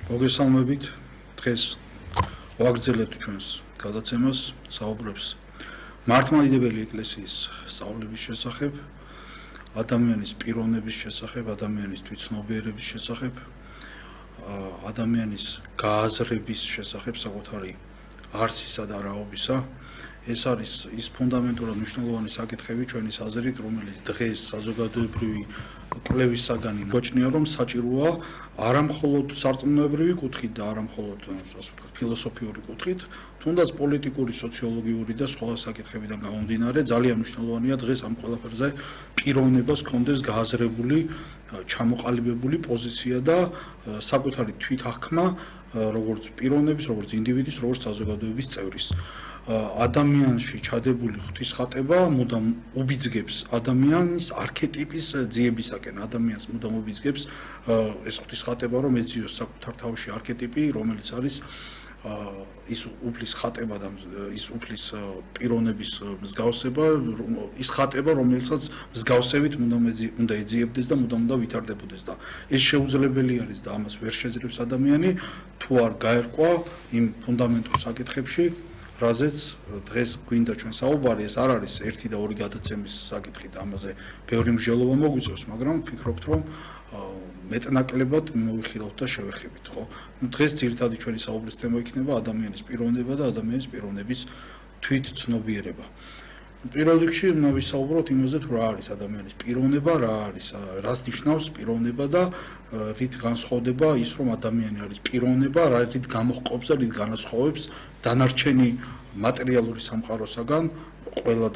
მოგესალმებით. დღეს ვაგრძელებთ ჩვენს გადაცემას საუბრებს მართლმადიდებელი ეკლესიის სწავლების შესახებ, ადამიანის პიროვნების შესახებ, ადამიანის თვითცნობიერების შესახებ, ადამიანის გააზრების შესახებ საკუთარი არსისა და რაობისა. ეს არის ის ფუნდამენტურად მნიშვნელოვანი საკითხები ჩვენი აზრით, რომელიც დღეს საზოგადოებრივი კვლევის საგანი გვაჩნია, რომ საჭიროა არა მხოლოდ სარწმუნოებრივი კუთხით და არა მხოლოდ ფილოსოფიური კუთხით, თუნდაც პოლიტიკური, სოციოლოგიური და სხვა საკითხებიდან გამომდინარე, ძალიან მნიშვნელოვანია დღეს ამ ყველაფერზე პიროვნებას ჰქონდეს გააზრებული, ჩამოყალიბებული პოზიცია და საკუთარი თვითახკმა, როგორც პიროვნების, როგორც ინდივიდის, როგორც საზოგადოების წევრის. ადამიანში ჩადებული ღვთისხატება მუდამ უბიძგებს ადამიანის არქეტიპის ძიებისაკენ. ადამიანს მუდამ უბიძგებს ეს ღვთისხატება, რომ ეძიოს საკუთარ თავში არქეტიპი, რომელიც არის ის უფლის ხატება და ის უფლის პიროვნების მსგავსება, ის ხატება, რომელსაც მსგავსებით უნდა ეძიებდეს და მუდამ უნდა ვითარდებოდეს და ეს შეუძლებელი არის და ამას ვერ შეძლებს ადამიანი, თუ არ გაერკვა იმ ფუნდამენტურ საკითხებში, რაზეც დღეს გვინდა ჩვენ საუბარი. ეს არ არის ერთი და ორი გადაცემის საკითხი და ამაზე ბევრი მსჯელობა მოგვიწევს, მაგრამ ვფიქრობთ, რომ მეტნაკლებად მოვიხილავთ და შევეხებით, ხო? დღეს ძირითადი ჩვენი საუბრის თემა იქნება ადამიანის პიროვნება და ადამიანის პიროვნების თვითცნობიერება. პირველ რიგში უნდა ვისაუბროთ იმაზე, თუ რა არის ადამიანის პიროვნება, რას ნიშნავს პიროვნება და რით განსხვავდება ის, რომ ადამიანი არის პიროვნება, რით გამოჰყოფს და რით განასხვავებს დანარჩენი მატერიალური სამყაროსაგან, ყველა